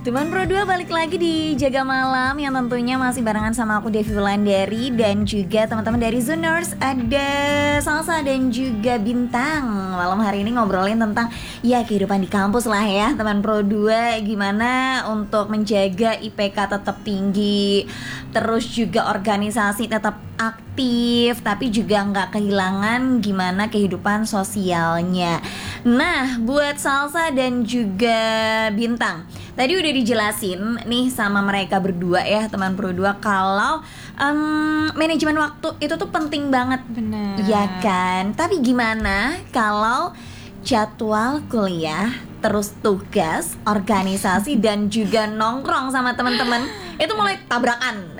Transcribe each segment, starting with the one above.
Teman Pro 2 balik lagi di Jaga Malam yang tentunya masih barengan sama aku Devi Wulandari dan juga teman-teman dari Zooners, ada Salsa dan juga Bintang. Malam hari ini ngobrolin tentang ya kehidupan di kampus lah ya teman Pro 2, gimana untuk menjaga IPK tetap tinggi, terus juga organisasi tetap aktif tapi juga nggak kehilangan gimana kehidupan sosialnya. Nah, buat Salsa dan juga Bintang, tadi udah dijelasin nih sama mereka berdua ya teman Pro 2 kalau manajemen waktu itu tuh penting banget. Benar. Ya kan? Tapi gimana kalau jadwal kuliah, terus tugas, organisasi dan juga nongkrong sama teman-teman itu mulai tabrakan.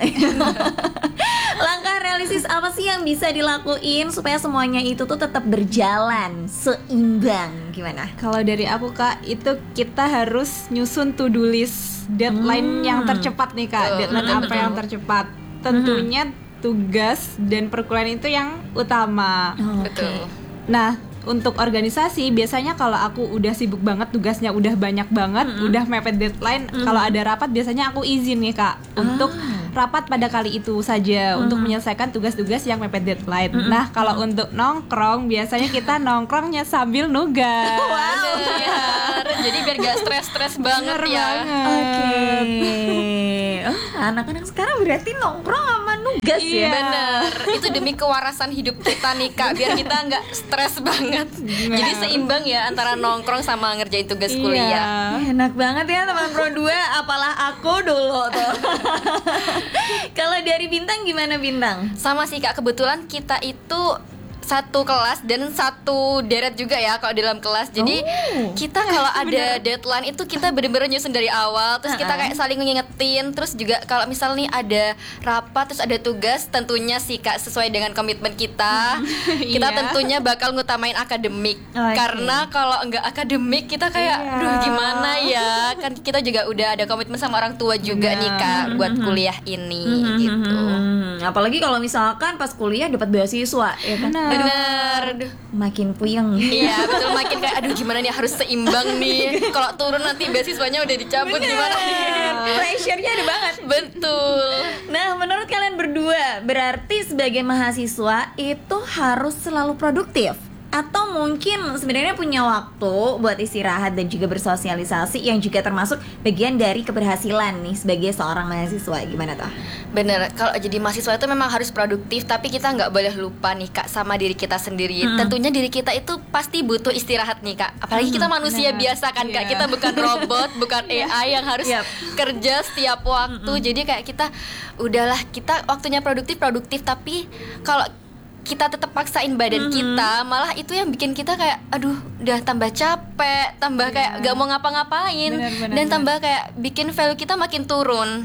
Langkah realistis apa sih yang bisa dilakuin supaya semuanya itu tuh tetap berjalan seimbang? Gimana? Kalau dari aku Kak, itu kita harus nyusun to-do list deadline yang tercepat nih Kak. Deadline apa yang tercepat? Tentunya tugas dan perkuliahan itu yang utama. Betul. Nah, untuk organisasi biasanya kalau aku udah sibuk banget, tugasnya udah banyak banget, udah mepet deadline, kalau ada rapat biasanya aku izin nih Kak untuk rapat pada kali itu saja untuk menyelesaikan tugas-tugas yang mepet deadline. Nah, kalau untuk nongkrong biasanya kita nongkrongnya sambil nugas. Bener. Jadi biar gak stres-stres banget Bener ya. banget. Oke. Oh, anak-anak sekarang berarti nongkrong sama nugas Iya. ya? Bener. Itu demi kewarasan hidup kita nih Kak, biar kita gak stres banget. Jadi seimbang ya antara nongkrong sama ngerjain tugas kuliah. Enak banget ya teman Pro 2, apalah aku dulu tuh. Kalau dari Bintang gimana Bintang? Sama sih Kak, kebetulan kita itu satu kelas dan satu deret juga ya kalau di dalam kelas. Jadi kita kalau ada deadline itu kita bener-bener nyusun dari awal. Terus kita kayak saling ngingetin. Terus juga kalau misal nih ada rapat terus ada tugas, tentunya sih Kak sesuai dengan komitmen kita. Kita tentunya bakal ngutamain akademik. Karena kalau enggak akademik kita kayak duh gimana ya. Kan kita juga udah ada komitmen sama orang tua juga nih Kak buat kuliah ini gitu. Apalagi kalau misalkan pas kuliah dapat beasiswa ya kan? Bener. Aduh. Makin puyeng. Iya betul, makin kayak aduh gimana nih harus seimbang nih. Kalau turun nanti beasiswanya udah dicabut gimana nih. Pressure-nya ada banget. Betul. Nah, menurut kalian berdua, berarti sebagai mahasiswa itu harus selalu produktif? Atau mungkin sebenarnya punya waktu buat istirahat dan juga bersosialisasi yang juga termasuk bagian dari keberhasilan nih sebagai seorang mahasiswa? Gimana tuh? Bener, kalau jadi mahasiswa itu memang harus produktif, tapi kita nggak boleh lupa nih Kak sama diri kita sendiri. Tentunya diri kita itu pasti butuh istirahat nih Kak. Apalagi kita manusia biasa kan Kak, kita bukan robot, bukan AI yang harus kerja setiap waktu. Jadi kayak kita udahlah, kita waktunya produktif, tapi kalau kita tetap paksain badan kita, malah itu yang bikin kita kayak aduh udah tambah capek, tambah kayak gak mau ngapa-ngapain, dan tambah kayak bikin value kita makin turun.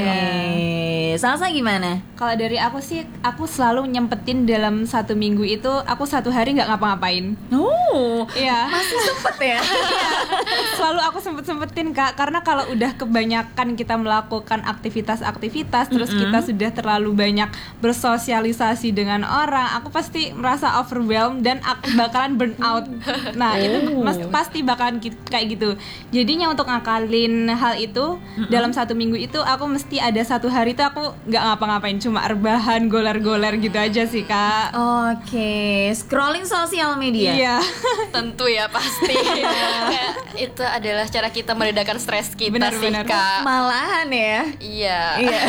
Oke. Salsa gimana? Kalau dari aku sih, aku selalu nyempetin dalam 1 minggu itu aku 1 hari nggak ngapa-ngapain. Oh, Iya. masih sempet ya? Selalu aku sempet-sempetin Kak, karena kalau udah kebanyakan kita melakukan aktivitas terus kita sudah terlalu banyak bersosialisasi dengan orang, aku pasti merasa overwhelmed dan aku bakalan burn out. Nah itu pasti bakalan kayak gitu. Jadinya untuk ngakalin hal itu, dalam 1 minggu itu aku mesti ada 1 hari itu aku nggak ngapa-ngapain, cuma rebahan, goler-goler gitu aja sih Kak. Oke, scrolling sosial media. Iya. Tentu ya pasti. Kayak itu adalah cara kita meredakan stres kita sih Benar-benar. Kak. Malahan ya. Iya.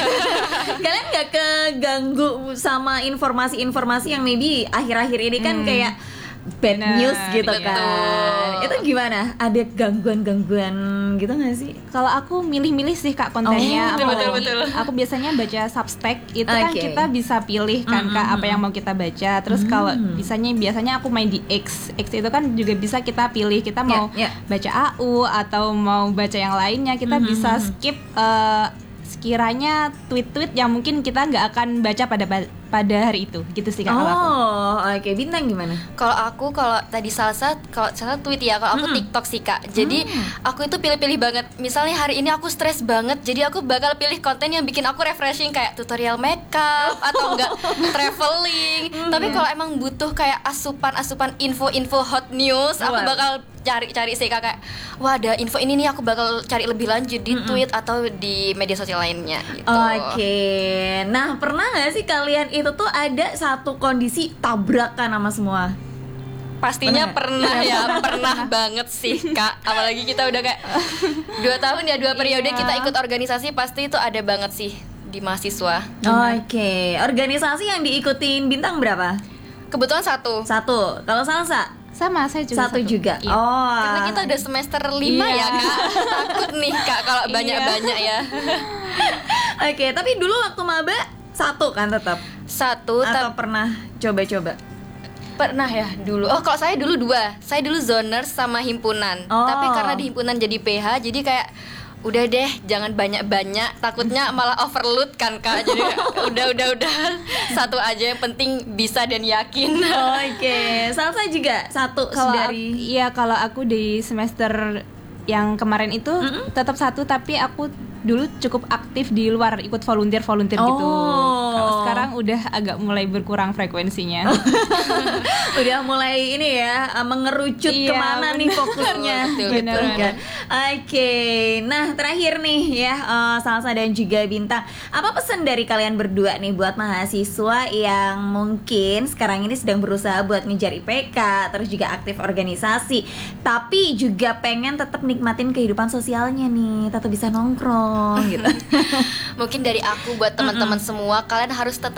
Kalian gak keganggu sama informasi-informasi yang maybe akhir-akhir ini kan kayak bad news gitu betul. kan? Itu gimana? Ada gangguan-gangguan gitu gak sih? Kalau aku milih-milih sih Kak kontennya. betul. Aku biasanya baca Substack, itu kan Oke. kita bisa pilih kan Kak apa yang mau kita baca. Terus kalau biasanya aku main di X itu kan juga bisa kita pilih, kita mau baca AU atau mau baca yang lainnya. Kita bisa skip sekiranya tweet-tweet yang mungkin kita nggak akan baca pada hari itu, gitu sih Kak kalau aku. Oke. Bintang gimana? Kalau tadi Salsa tweet ya, kalau aku TikTok sih Kak. Jadi aku itu pilih-pilih banget. Misalnya hari ini aku stres banget, jadi aku bakal pilih konten yang bikin aku refreshing, kayak tutorial makeup atau enggak traveling. Tapi kalau emang butuh kayak asupan info hot news, aku bakal cari sih Kak, kayak wah ada info ini nih, aku bakal cari lebih lanjut di tweet atau di media sosial lainnya gitu. Oke, nah pernah nggak sih kalian itu tuh ada satu kondisi tabrakan sama semua? Pastinya pernah ya, pernah banget sih Kak. Apalagi kita udah kayak 2 tahun ya, 2 periode kita ikut organisasi, pasti itu ada banget sih di mahasiswa. Oke, organisasi yang diikutin Bintang berapa? Kebetulan satu. Kalau Salsa? Sama, saya juga Satu juga. Iya. Oh, Karena kita udah semester 5 Iya. ya Kak. Takut nih Kak kalau banyak-banyak ya. Oke, tapi dulu waktu maba satu kan tetap? Satu, Atau pernah coba-coba? pernah ya dulu. Oh, kalau saya dulu 2. Saya dulu zoners sama himpunan. Oh. Tapi karena di himpunan jadi PH, jadi kayak udah deh, jangan banyak-banyak. Takutnya malah overload kan Kak. Jadi udah satu aja, yang penting bisa dan yakin. Oke, Salsa juga satu Kalau dari kalau aku di semester yang kemarin itu tetap satu, tapi aku dulu cukup aktif di luar, ikut volunteer gitu. Oh. Kalau sekarang udah agak mulai berkurang frekuensinya. udah mulai ini ya, mengerucut Iya, kemana nih fokusnya. Betul, Gitu betul. kan. Oke, nah terakhir nih ya, Salsa dan juga Bintang, apa pesan dari kalian berdua nih buat mahasiswa yang mungkin sekarang ini sedang berusaha buat ngejar IPK, terus juga aktif organisasi, tapi juga pengen tetap nikmatin kehidupan sosialnya nih, tetap bisa nongkrong gitu. Mungkin dari aku buat teman-teman semua, kalian harus tetap